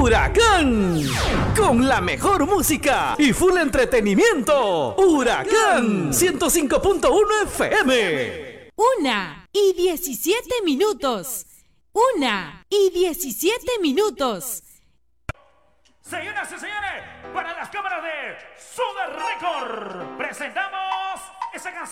Huracán, con la mejor música y full entretenimiento. Huracán 105.1 FM. 1:17. 1:17. Señoras y señores, para las cámaras de Super Record, presentamos esa canción.